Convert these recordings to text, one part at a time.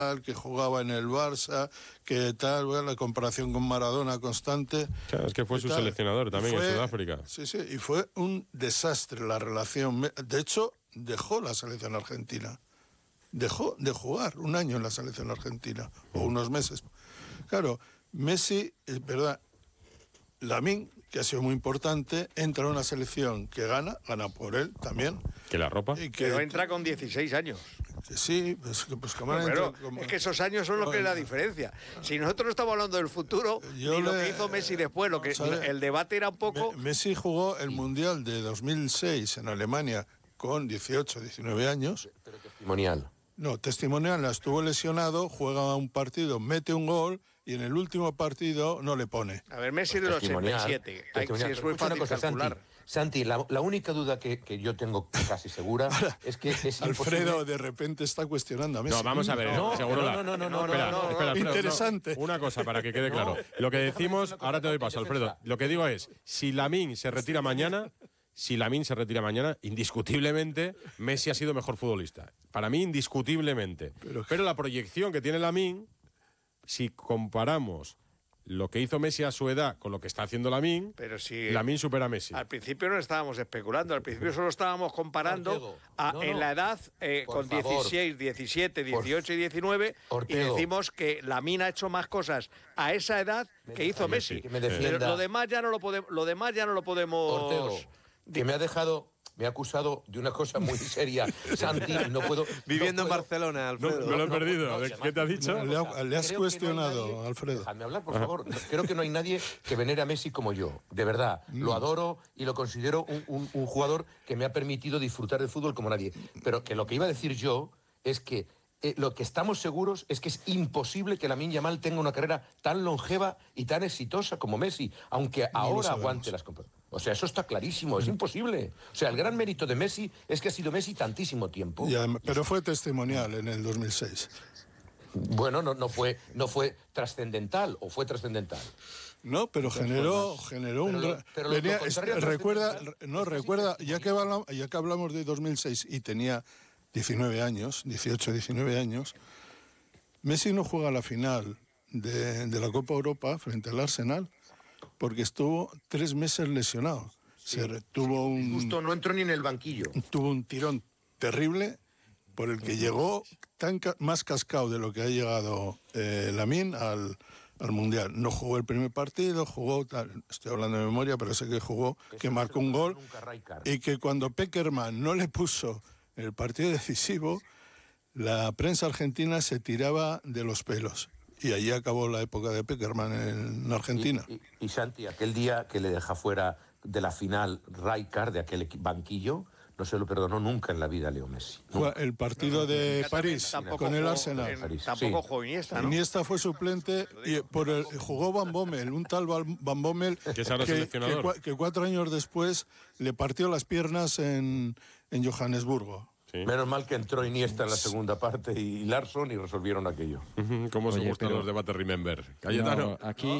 que jugaba en el Barça, que tal, bueno, la comparación con Maradona constante. Claro, es que fue su seleccionador también en Sudáfrica. Sí, y fue un desastre la relación. De hecho, dejó la selección argentina. Dejó de jugar un año en la selección argentina, o unos meses. Claro, Messi, es verdad, Lamine, que ha sido muy importante, entra en una selección que gana por él también. ¿Que la ropa? Pero entra con 16 años. Sí, pues como es que esos años son lo que es la diferencia. Si nosotros no estamos hablando del futuro, ni lo que hizo Messi después, el debate era un poco... Messi jugó el Mundial de 2006 en Alemania con 18, 19 años. Pero testimonial. No, testimonial, estuvo lesionado, juega un partido, mete un gol y en el último partido no le pone. A ver, Messi del 87. Sí, es muy fácil calcular. Santi, la única duda que yo tengo casi segura es que es Alfredo imposible... de repente está cuestionando a Messi. No, vamos a ver, seguro. No. Espera, interesante. Una cosa para que quede claro. Lo que decimos, ahora te doy paso, Alfredo. Lo que digo es, si Lamine se retira mañana, indiscutiblemente Messi ha sido mejor futbolista. Para mí, indiscutiblemente. Pero la proyección que tiene Lamine, si comparamos lo que hizo Messi a su edad con lo que está haciendo Lamine, pero si Lamine supera a Messi. Al principio no estábamos especulando, al principio solo estábamos comparando en la edad con 16, 17, 18 y 19 y decimos que Lamine ha hecho más cosas a esa edad que hizo Messi. Pero lo demás ya no lo podemos... Ortego, que me ha acusado de una cosa muy seria. Santi, no puedo... Viviendo en Barcelona, Alfredo. No lo he perdido. ¿Qué te ha dicho? Le has cuestionado, Alfredo. Déjame hablar, por favor. Creo que no hay nadie que venere a Messi como yo. De verdad. Lo adoro y lo considero un jugador que me ha permitido disfrutar del fútbol como nadie. Pero que lo que iba a decir yo es que lo que estamos seguros es que es imposible que Lamine Yamal tenga una carrera tan longeva y tan exitosa como Messi, aunque ahora aguante las competiciones. O sea, eso está clarísimo, es imposible. O sea, el gran mérito de Messi es que ha sido Messi tantísimo tiempo. Pero fue testimonial en el 2006. Bueno, no fue trascendental, o fue trascendental. No, pero generó un... Recuerda, ya que hablamos de 2006 y tenía 19 años, 18, 19 años, Messi no juega la final de la Copa Europa frente al Arsenal porque estuvo 3 meses lesionado. Sí. Justo no entró ni en el banquillo. Tuvo un tirón terrible por el que llegó más cascado de lo que ha llegado Lamine al Mundial. No jugó el primer partido, estoy hablando de memoria, pero sé que jugó, que marcó un gol y que cuando Pekerman no le puso el partido decisivo, la prensa argentina se tiraba de los pelos. Y allí acabó la época de Pekerman en Argentina. Y Santi, aquel día que le deja fuera de la final Rijkaard, de aquel banquillo, no se lo perdonó nunca en la vida a Leo Messi. El partido de París con el Arsenal. Tampoco jugó Iniesta, ¿no? Iniesta fue suplente y jugó Van Bommel, un tal Van Bommel que 4 años después le partió las piernas en Johannesburgo. Sí. Menos mal que entró Iniesta en la segunda parte y Larsson y resolvieron aquello. ¿Cómo se gustan los debates Remember? Cayetano.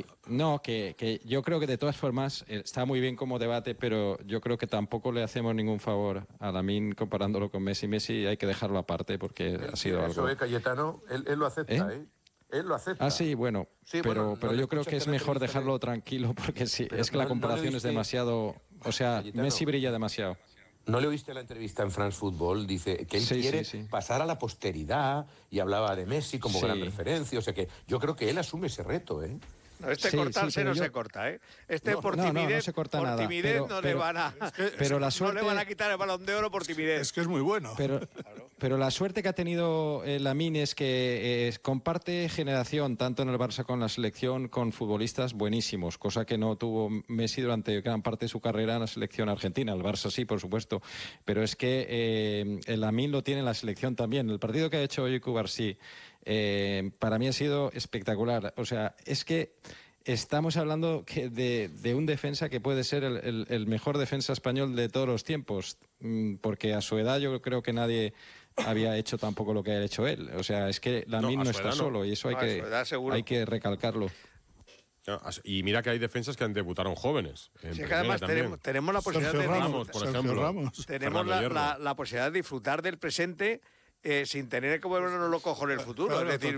Que yo creo que de todas formas está muy bien como debate, pero yo creo que tampoco le hacemos ningún favor a Lamine comparándolo con Messi. Messi hay que dejarlo aparte porque ha sido algo... Eso, Cayetano, él lo acepta, ¿eh? Él lo acepta. Sí, bueno, pero yo creo que es mejor dejarlo tranquilo porque sí, es que la comparación es demasiado... O sea, Cayetano, Messi brilla demasiado. ¿No le oíste la entrevista en France Football? Dice que él quiere pasar a la posteridad y hablaba de Messi como gran referencia. O sea que yo creo que él asume ese reto, ¿eh? No, cortarse no se corta, ¿eh? Por timidez, no se corta por nada. Timidez no le van a... Pero la suerte, no le van a quitar el Balón de Oro por timidez. Es que es muy bueno. Pero la suerte que ha tenido Lamine es que comparte generación, tanto en el Barça como en la selección, con futbolistas buenísimos, cosa que no tuvo Messi durante gran parte de su carrera en la selección argentina. El Barça sí, por supuesto. Pero es que Lamine lo tiene en la selección también. El partido que ha hecho hoy Cubarsí, para mí ha sido espectacular. O sea, es que estamos hablando de un defensa que puede ser el mejor defensa español de todos los tiempos, porque a su edad yo creo que nadie había hecho tampoco lo que ha hecho él. O sea, es que Lamine no está solo y eso hay que recalcarlo. Y mira que hay defensas que debutaron jóvenes. Sí, que además tenemos la posibilidad de Ramos, por ejemplo. Tenemos la posibilidad de disfrutar del presente sin tener que volvernos locos con el futuro. Claro, es decir,